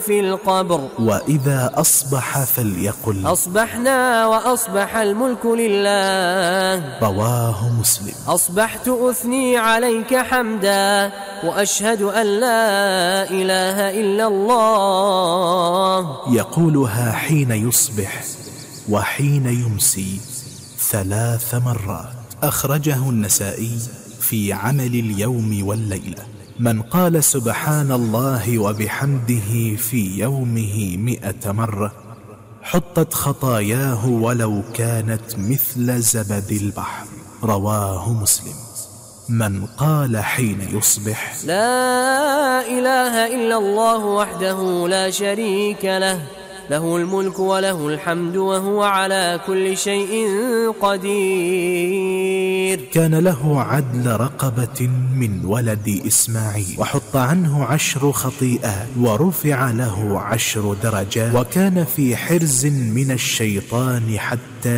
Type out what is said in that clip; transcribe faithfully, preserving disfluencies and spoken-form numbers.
في القبر. وإذا أصبح فليقل أصبحنا وأصبح الملك لله. رواه مسلم. أصبحت أثني عليك حمدا وأشهد أن لا إله إلا الله. يقولها حين يصبح وحين يمسي ثلاث مرات. أخرجه النسائي في عمل اليوم والليلة. من قال سبحان الله وبحمده في يومه مئة مرة حطت خطاياه ولو كانت مثل زبد البحر. رواه مسلم. من قال حين يصبح لا إله إلا الله وحده لا شريك له، له الملك وله الحمد وهو على كل شيء قدير. كان له عدل رقبة من ولد إسماعيل، وحط عنه عشر خطيئات، ورفع له عشر درجات، وكان في حرز من الشيطان حتى